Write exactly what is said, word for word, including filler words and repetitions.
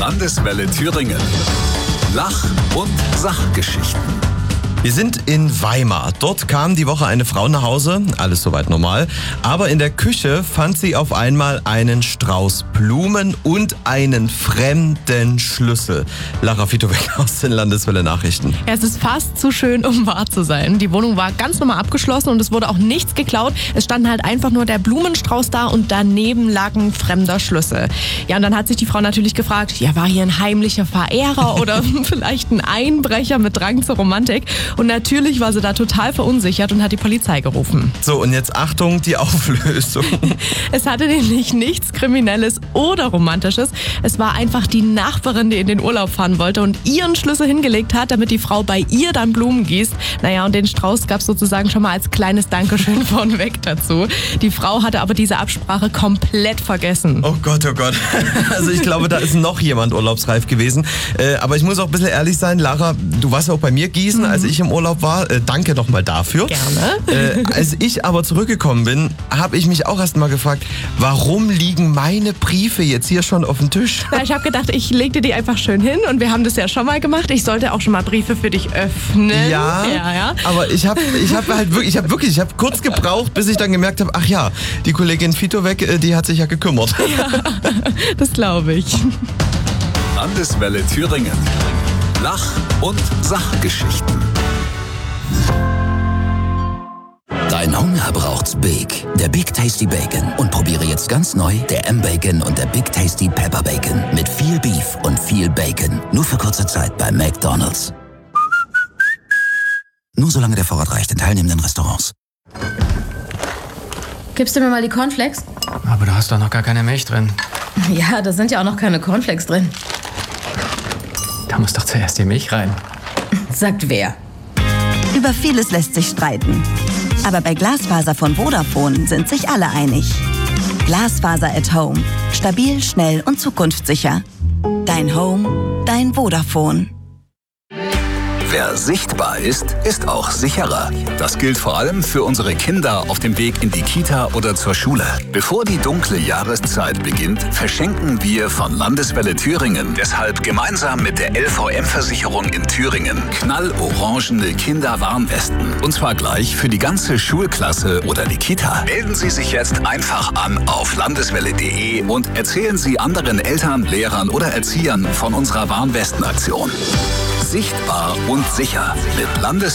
Landeswelle Thüringen. Lach- und Sachgeschichten. Wir sind in Weimar. Dort kam die Woche eine Frau nach Hause, alles soweit normal. Aber in der Küche fand sie auf einmal einen Strauß Blumen und einen fremden Schlüssel. Lara Fitobeck aus den Landeswelle Nachrichten. Ja, es ist fast zu schön, um wahr zu sein. Die Wohnung war ganz normal abgeschlossen und es wurde auch nichts geklaut. Es stand halt einfach nur der Blumenstrauß da und daneben lag ein fremder Schlüssel. Ja, und dann hat sich die Frau natürlich gefragt, ja, war hier ein heimlicher Verehrer oder vielleicht ein Einbrecher mit Drang zur Romantik? Und natürlich war sie da total verunsichert und hat die Polizei gerufen. So, und jetzt Achtung, die Auflösung. Es hatte nämlich nichts Kriminelles oder Romantisches. Es war einfach die Nachbarin, die in den Urlaub fahren wollte und ihren Schlüssel hingelegt hat, damit die Frau bei ihr dann Blumen gießt. Naja, und den Strauß gab es sozusagen schon mal als kleines Dankeschön vorneweg dazu. Die Frau hatte aber diese Absprache komplett vergessen. Oh Gott, oh Gott. Also ich glaube, da ist noch jemand urlaubsreif gewesen. Äh, aber ich muss auch ein bisschen ehrlich sein, Lara, du warst ja auch bei mir gießen, mhm. als ich im Urlaub war. Äh, danke nochmal dafür. Gerne. Äh, als ich aber zurückgekommen bin, habe ich mich auch erst mal gefragt, warum liegen meine Briefe jetzt hier schon auf dem Tisch? Na, ich habe gedacht, ich leg dir die einfach schön hin und wir haben das ja schon mal gemacht. Ich sollte auch schon mal Briefe für dich öffnen. Ja, ja, ja. aber ich habe ich hab halt wirklich, ich habe wirklich, ich habe kurz gebraucht, bis ich dann gemerkt habe, ach ja, die Kollegin Fitobeck, die hat sich ja gekümmert. Ja, das glaube ich. Landeswelle Thüringen. Lach- und Sachgeschichten. Dein Hunger braucht's Big, der Big Tasty Bacon. Und probiere jetzt ganz neu der M-Bacon und der Big Tasty Pepper Bacon. Mit viel Beef und viel Bacon. Nur für kurze Zeit bei McDonald's. Nur solange der Vorrat reicht in teilnehmenden Restaurants. Gibst du mir mal die Cornflakes? Aber du hast doch noch gar keine Milch drin. Ja, da sind ja auch noch keine Cornflakes drin. Da muss doch zuerst die Milch rein. Sagt wer? Über vieles lässt sich streiten. Aber bei Glasfaser von Vodafone sind sich alle einig. Glasfaser at Home. Stabil, schnell und zukunftssicher. Dein Home, dein Vodafone. Wer sichtbar ist, ist auch sicherer. Das gilt vor allem für unsere Kinder auf dem Weg in die Kita oder zur Schule. Bevor die dunkle Jahreszeit beginnt, verschenken wir von Landeswelle Thüringen deshalb gemeinsam mit der L V M-Versicherung in Thüringen knallorangene Kinderwarnwesten. Und zwar gleich für die ganze Schulklasse oder die Kita. Melden Sie sich jetzt einfach an auf landeswelle punkt de und erzählen Sie anderen Eltern, Lehrern oder Erziehern von unserer Warnwestenaktion. Sichtbar und sicher mit Landeswelle.